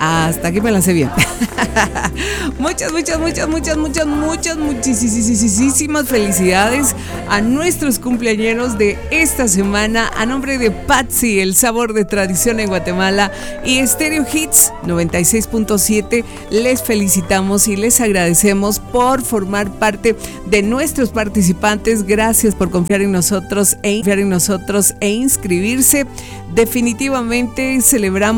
Hasta aquí me la sé bien. Muchísimas felicidades a nuestros cumpleañeros de esta semana. A nombre de Patsy, el sabor de tradición en Guatemala, y Stereo Hits 96.7, les felicitamos y les agradecemos por formar parte de nuestros participantes. Gracias por confiar en nosotros e inscribirse. Definitivamente celebramos